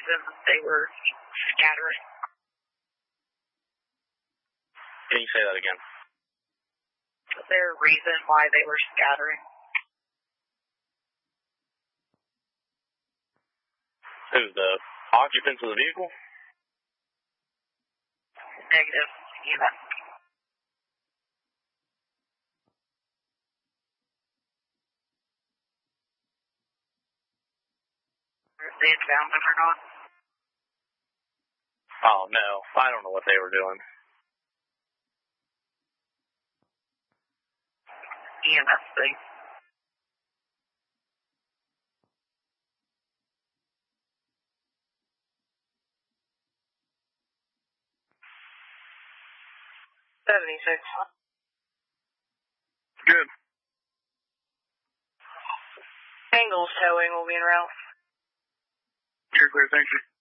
reason they were scattering. Can you say that again? Was there a reason why they were scattering? Who, the occupants of the vehicle? Negative. Even. If they had found them or not? Oh, no. I don't know what they were doing. EMS thing. Good. Angles towing will be en route. You're clear, thank you.